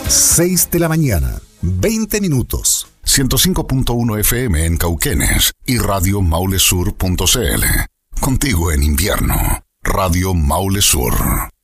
6 de la mañana, 20 minutos. 105.1 FM en Cauquenes y Radio Maule Sur.cl. Contigo en invierno. Radio Maule Sur.